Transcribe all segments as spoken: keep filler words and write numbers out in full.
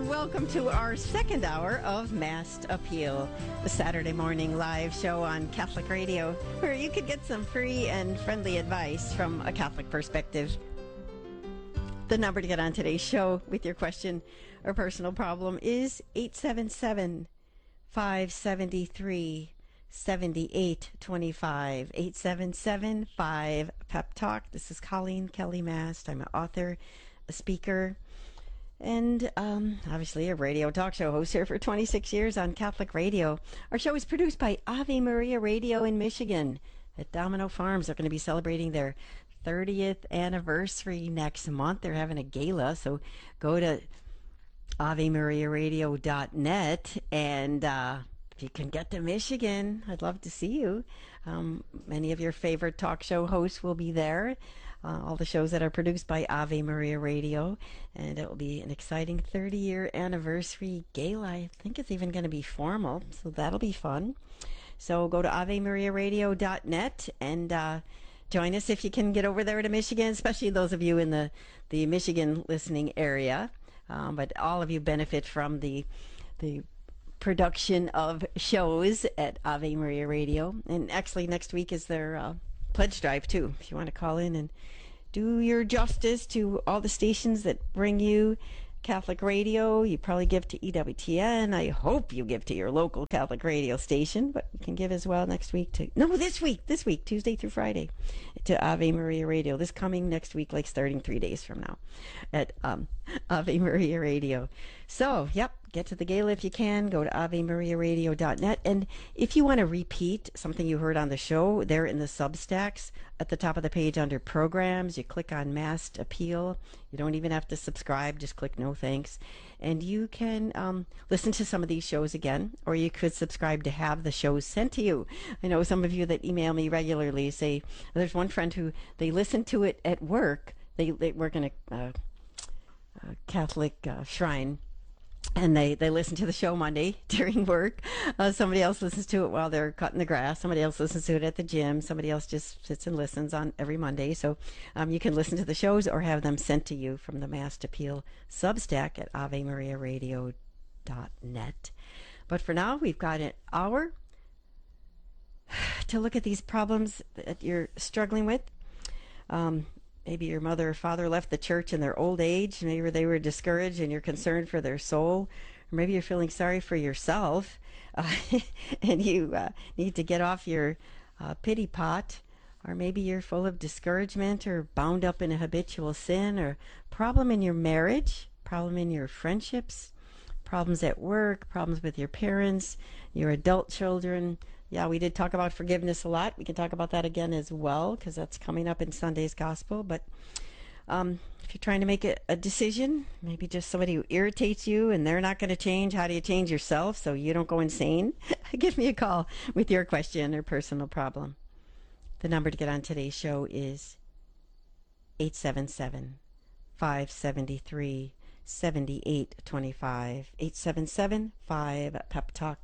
and welcome to our second hour of Masked Appeal, the Saturday morning live show on Catholic Radio, where you could get some free and friendly advice from a Catholic perspective. The number to get on today's show with your question or personal problem is eight seven seven, five seven three, seven eight two five. eight seven seven, five, Pep Talk. This is Colleen Kelly Mast. I'm an author, a speaker, and um, obviously a radio talk show host here for twenty-six years on Catholic Radio. Our show is produced by Ave Maria Radio in Michigan at Domino Farms. They're going to be celebrating their thirtieth anniversary next month. They're having a gala, so go to ave maria radio dot net, and uh, if you can get to Michigan, I'd love to see you. Um, many of your favorite talk show hosts will be there. Uh, all the shows that are produced by Ave Maria Radio, and it will be an exciting thirty-year anniversary gala. I think it's even going to be formal, so that'll be fun. So go to ave maria radio dot net and uh, join us if you can get over there to Michigan, especially those of you in the, the Michigan listening area. Um, but all of you benefit from the the production of shows at Ave Maria Radio. And actually next week is their uh, pledge drive too, if you want to call in and do your justice to all the stations that bring you Catholic radio. You probably give to E W T N. I hope you give to your local Catholic radio station, but you can give as well next week to, no, this week, this week, Tuesday through Friday, to Ave Maria Radio. This coming next week, like starting three days from now at um, Ave Maria Radio. So, yep, get to the gala if you can. Go to ave maria radio dot net. And if you want to repeat something you heard on the show, there in the Substacks at the top of the page under programs, you click on Masked Appeal. You don't even have to subscribe. Just click no thanks. And you can um, listen to some of these shows again, or you could subscribe to have the shows sent to you. I know some of you that email me regularly say, there's one friend who, they listen to it at work. They, they work in a, uh, a Catholic uh, shrine, and they, they listen to the show Monday during work. Uh, somebody else listens to it while they're cutting the grass. Somebody else listens to it at the gym. Somebody else just sits and listens on every Monday. So um, you can listen to the shows or have them sent to you from the Masked Appeal Substack at ave maria radio dot net. But for now, we've got an hour to look at these problems that you're struggling with. Um, Maybe your mother or father left the church in their old age. Maybe they were discouraged and you're concerned for their soul. Or maybe you're feeling sorry for yourself uh, and you uh, need to get off your uh, pity pot. Or maybe you're full of discouragement or bound up in a habitual sin, or problem in your marriage, problem in your friendships, problems at work, problems with your parents, your adult children. Yeah, we did talk about forgiveness a lot. We can talk about that again as well, because that's coming up in Sunday's Gospel. But um, if you're trying to make a, a decision, maybe just somebody who irritates you and they're not going to change, how do you change yourself so you don't go insane? Give me a call with your question or personal problem. The number to get on today's show is eight seven seven, five seven three, seven eight two five. eight seven seven, five, Pep Talk.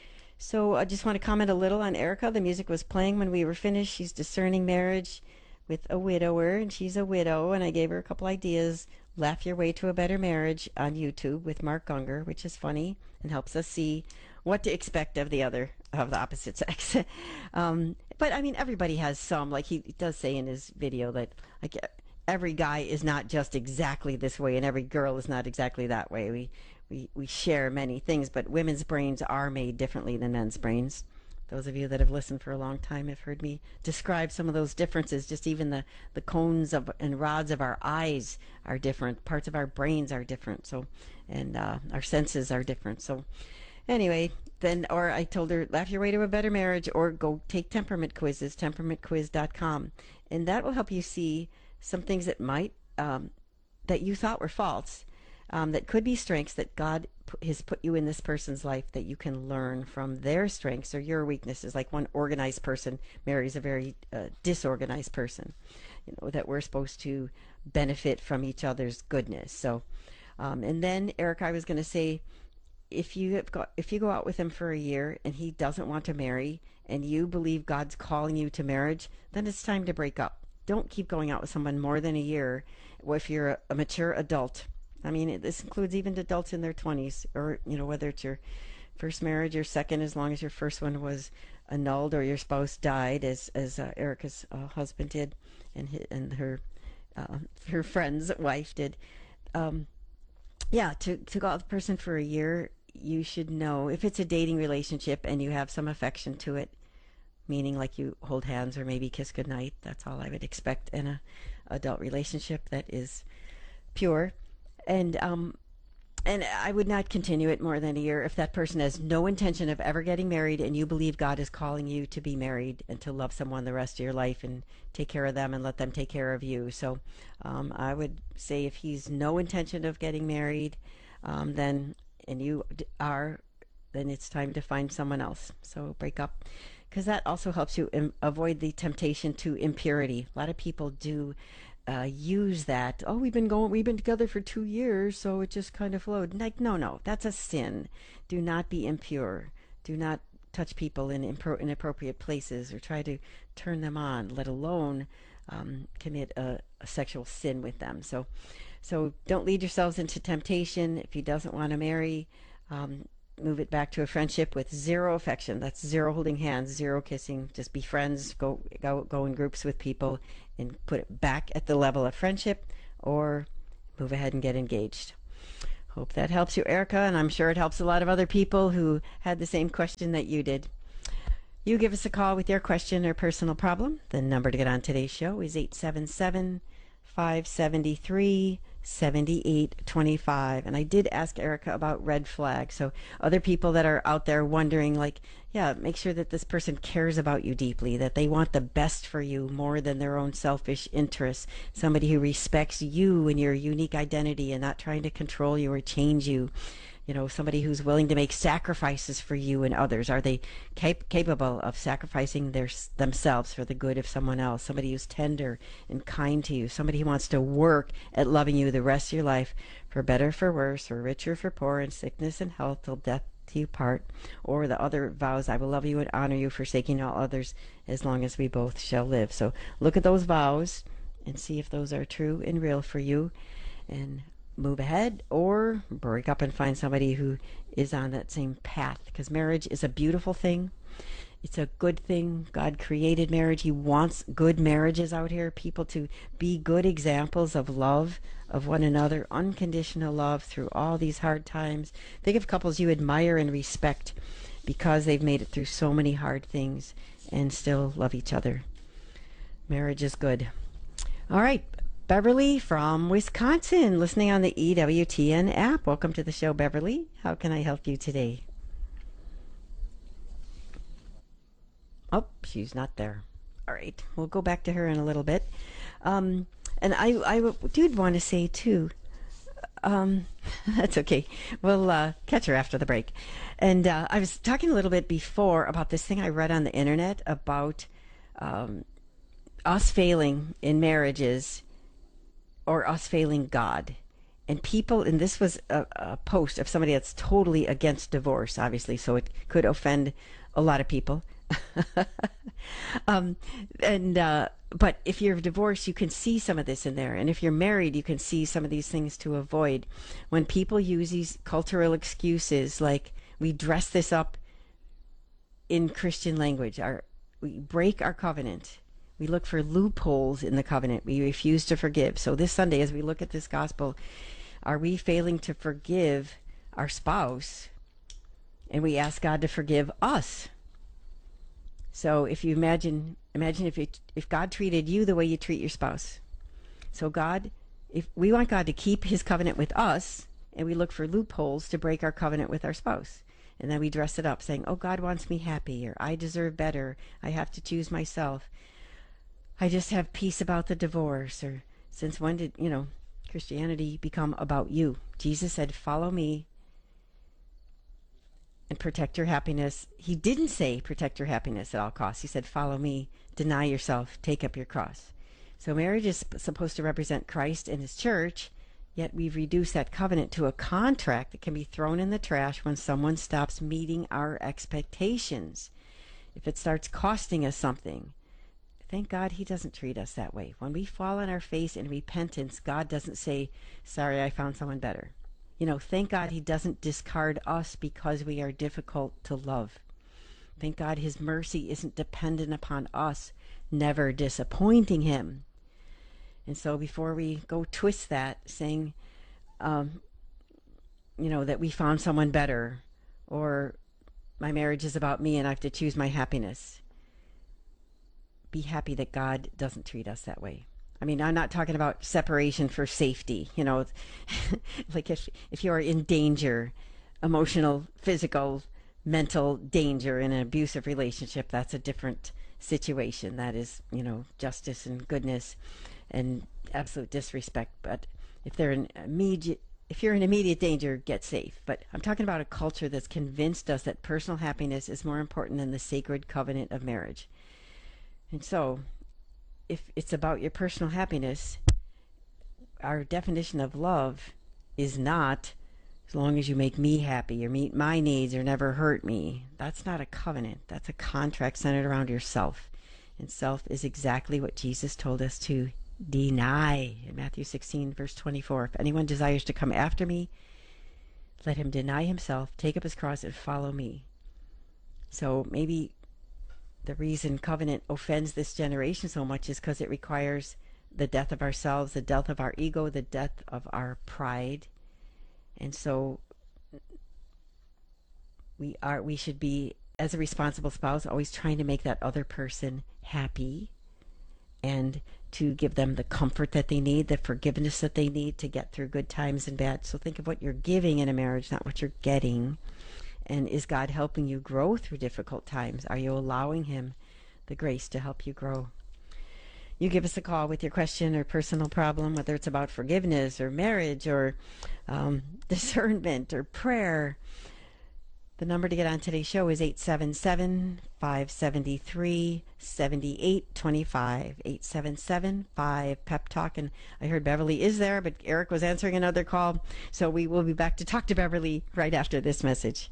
So I just want to comment a little on Erica. The music was playing when we were finished. She's discerning marriage with a widower, and she's a widow, and I gave her a couple ideas. Laugh Your Way to a Better Marriage on YouTube with Mark Gungor, which is funny and helps us see what to expect of the other, of the opposite sex. um, but, I mean, everybody has some, like he does say in his video that like every guy is not just exactly this way, and every girl is not exactly that way. We We, we share many things, but women's brains are made differently than men's brains. Those of you that have listened for a long time have heard me describe some of those differences. Just even the, the cones of and rods of our eyes are different. Parts of our brains are different. So, and uh, our senses are different. So anyway, then, or I told her, laugh your way to a better marriage, or go take temperament quizzes, temperament quiz dot com. And that will help you see some things that might, um, that you thought were false. Um, that could be strengths that God p- has put you in this person's life, that you can learn from their strengths or your weaknesses. Like one organized person marries a very uh, disorganized person, you know, that we're supposed to benefit from each other's goodness. So, um, and then Eric, I was going to say, if you have got, if you go out with him for a year and he doesn't want to marry, and you believe God's calling you to marriage, then it's time to break up. Don't keep going out with someone more than a year. Well, if you're a, a mature adult I mean, it, this includes even adults in their twenties, or, you know, whether it's your first marriage or second, as long as your first one was annulled or your spouse died, as as uh, Erica's uh, husband did, and hi and her uh, her friend's wife did. Um, yeah, to to go out with the person for a year, you should know if it's a dating relationship and you have some affection to it, meaning like you hold hands or maybe kiss goodnight. That's all I would expect in a adult relationship that is pure. And um, and I would not continue it more than a year if that person has no intention of ever getting married and you believe God is calling you to be married and to love someone the rest of your life and take care of them and let them take care of you. So um, I would say if he's no intention of getting married, um, then and you are, then it's time to find someone else. So break up, because that also helps you Im- avoid the temptation to impurity. A lot of people do uh, use that. Oh, we've been going, we've been together for two years, so it just kind of flowed. Like, no, no, that's a sin. Do not be impure. Do not touch people in impro- inappropriate places or try to turn them on, let alone um, commit a, a sexual sin with them. So, so don't lead yourselves into temptation. If he doesn't want to marry, um, move it back to a friendship with zero affection. That's zero holding hands, zero kissing. Just be friends. Go go go in groups with people, and put it back at the level of friendship, or move ahead and get engaged. Hope that helps you, Erica, and I'm sure it helps a lot of other people who had the same question that you did. You give us a call with your question or personal problem. The number to get on today's show is eight seven seven, five seven three, seven eight two five. And I did ask Erica about red flags. So other people that are out there wondering, like, yeah, make sure that this person cares about you deeply, that they want the best for you more than their own selfish interests. Somebody who respects you and your unique identity and not trying to control you or change you. You know, somebody who's willing to make sacrifices for you and others. Are they cap- capable of sacrificing their themselves for the good of someone else? Somebody who's tender and kind to you. Somebody who wants to work at loving you the rest of your life, for better, for worse, for richer, for poor, in sickness and health, till death do you part. Or the other vows, I will love you and honor you, forsaking all others, as long as we both shall live. So look at those vows and see if those are true and real for you, and move ahead or break up and find somebody who is on that same path, because marriage is a beautiful thing. It's a good thing. God created marriage. He wants good marriages out here, people to be good examples of love of one another, unconditional love through all these hard times. Think of couples you admire and respect because they've made it through so many hard things and still love each other. Marriage is good. All right. Beverly from Wisconsin, listening on the E W T N app. Welcome to the show, Beverly. How can I help you today? Oh, she's not there. All right, we'll go back to her in a little bit. Um, and I, I did want to say, too, um, that's okay. We'll uh, catch her after the break. And uh, I was talking a little bit before about this thing I read on the internet about um, us failing in marriages, or us failing God. And people, and this was a, a post of somebody that's totally against divorce, obviously, so it could offend a lot of people. um, and uh, but if you're divorced, you can see some of this in there, and if you're married, you can see some of these things to avoid. When people use these cultural excuses, like we dress this up in Christian language, our we break our covenant. We look for loopholes in the covenant. We refuse to forgive. So this Sunday, as we look at this gospel, are we failing to forgive our spouse? And we ask God to forgive us. So if you imagine, imagine if it, if God treated you the way you treat your spouse. So God, if we want God to keep his covenant with us, and we look for loopholes to break our covenant with our spouse. And then we dress it up saying, oh, God wants me happy, or I deserve better. I have to choose myself. I just have peace about the divorce. Or since when did, you know, Christianity become about you? Jesus said, follow me and protect your happiness. He didn't say protect your happiness at all costs. He said, follow me, deny yourself, take up your cross. So marriage is supposed to represent Christ and his church, yet we've reduced that covenant to a contract that can be thrown in the trash when someone stops meeting our expectations. If it starts costing us something, Thank God he doesn't treat us that way. When we fall on our face in repentance, God doesn't say, sorry, I found someone better. You know, thank God he doesn't discard us because we are difficult to love. Thank God his mercy isn't dependent upon us never disappointing him. And so before we go twist that, saying, um, you know, that we found someone better, or my marriage is about me and I have to choose my happiness, be happy that God doesn't treat us that way. I mean, I'm not talking about separation for safety, you know, like if, if you're in danger, emotional, physical, mental danger in an abusive relationship, that's a different situation. That is, you know, justice and goodness and absolute disrespect. But if they're in immediate, if you're in immediate danger, get safe. But I'm talking about a culture that's convinced us that personal happiness is more important than the sacred covenant of marriage. And so, if it's about your personal happiness, our definition of love is not as long as you make me happy or meet my needs or never hurt me. That's not a covenant. That's a contract centered around yourself. And self is exactly what Jesus told us to deny in Matthew sixteen, verse twenty-four. If anyone desires to come after me, let him deny himself, take up his cross, and follow me. So maybe the reason covenant offends this generation so much is because it requires the death of ourselves, the death of our ego, the death of our pride. And so we are we should be, as a responsible spouse, always trying to make that other person happy and to give them the comfort that they need, the forgiveness that they need to get through good times and bad. So think of what you're giving in a marriage, not what you're getting. And is God helping you grow through difficult times? Are you allowing him the grace to help you grow? You give us a call with your question or personal problem, whether it's about forgiveness or marriage or um, discernment or prayer. The number to get on today's show is eight seven seven, five seven three, seven eight two five, eight seven seven, five pep talk. And I heard Beverly is there, but Eric was answering another call. So we will be back to talk to Beverly right after this message.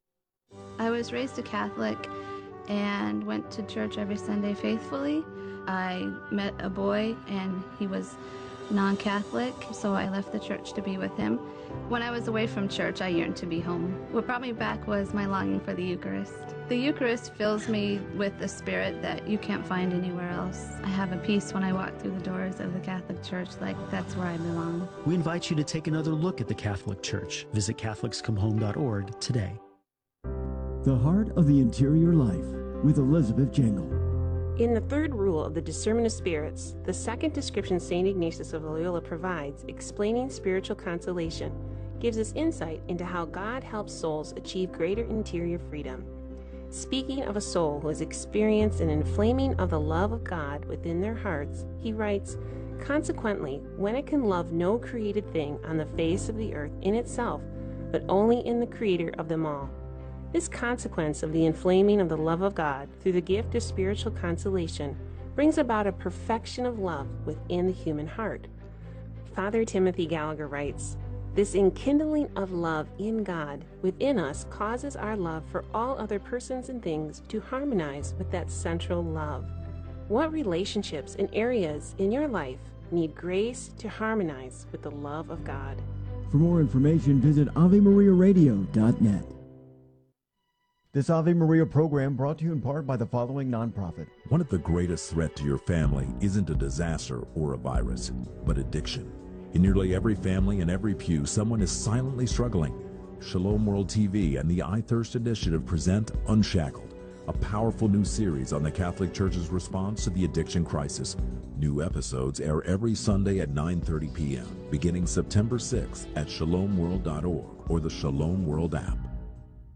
I was raised a Catholic and went to church every Sunday faithfully. I met a boy and he was non-Catholic, so I left the church to be with him. When I was away from church, I yearned to be home. What brought me back was my longing for the Eucharist. The Eucharist fills me with a spirit that you can't find anywhere else. I have a peace when I walk through the doors of the Catholic Church, like that's where I belong. We invite you to take another look at the Catholic Church. Visit Catholics Come Home dot org today. The Heart of the Interior Life with Elizabeth Jangle. In the third rule of the discernment of spirits, the second description Saint Ignatius of Loyola provides, explaining spiritual consolation, gives us insight into how God helps souls achieve greater interior freedom. Speaking of a soul who has experienced an inflaming of the love of God within their hearts, he writes, "Consequently, when it can love no created thing on the face of the earth in itself, but only in the Creator of them all, this consequence of the inflaming of the love of God through the gift of spiritual consolation brings about a perfection of love within the human heart." Father Timothy Gallagher writes, "This enkindling of love in God within us causes our love for all other persons and things to harmonize with that central love." What relationships and areas in your life need grace to harmonize with the love of God? For more information, visit Ave Maria Radio dot net. This Ave Maria program brought to you in part by the following nonprofit. One of the greatest threats to your family isn't a disaster or a virus, but addiction. In nearly every family and every pew, someone is silently struggling. Shalom World T V and the I Thirst Initiative present Unshackled, a powerful new series on the Catholic Church's response to the addiction crisis. New episodes air every Sunday at nine thirty p.m., beginning September sixth at shalom world dot org or the Shalom World app.